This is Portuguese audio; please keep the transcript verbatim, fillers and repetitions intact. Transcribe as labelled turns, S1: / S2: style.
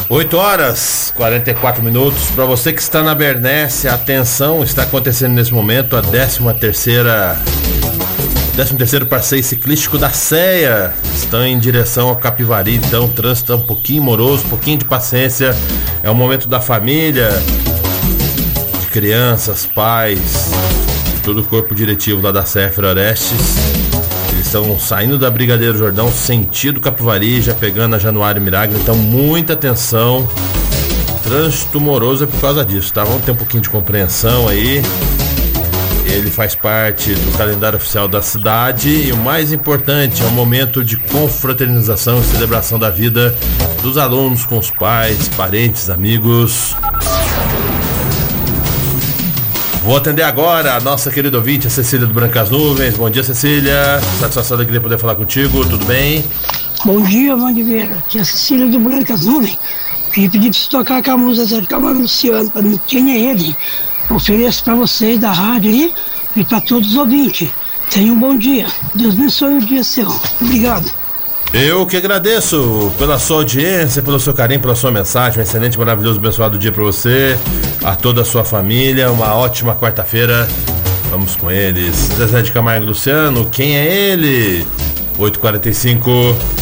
S1: oito horas, quarenta e quatro minutos. Para você que está na Bernécia, atenção, está acontecendo nesse momento a décima terceira décimo terceiro passeio ciclístico da C E A. Estão em direção ao Capivari, então o trânsito é um pouquinho moroso, um pouquinho de paciência. É o momento da família, de crianças, pais, todo o corpo diretivo lá da C E A Florestes. Eles estão saindo da Brigadeiro Jordão, sentido Capivari, já pegando a Januário Miragem. Então muita atenção. Trânsito moroso é por causa disso, tá? Vamos ter um pouquinho de compreensão aí. Ele faz parte do calendário oficial da cidade e o mais importante é o momento de confraternização e celebração da vida dos alunos com os pais, parentes, amigos. Vou atender agora a nossa querida ouvinte, a Cecília do Brancas Nuvens. Bom dia, Cecília. Satisfação de querer poder falar contigo, tudo bem?
S2: Bom dia, Vandiveira. Aqui é a Cecília do Brancas Nuvens. Queria pedir pra você tocar com a música Zé de Camargo Luciano, para mim, quem é ele? Ofereço para vocês da rádio aí e para todos os ouvintes. Tenham um bom dia. Deus abençoe o dia seu. Obrigado.
S1: Eu que agradeço pela sua audiência, pelo seu carinho, pela sua mensagem. Um excelente, maravilhoso, abençoado dia para você, a toda a sua família. Uma ótima quarta-feira. Vamos com eles. Zezé de Camargo Luciano, quem é ele? oito e quarenta e cinco.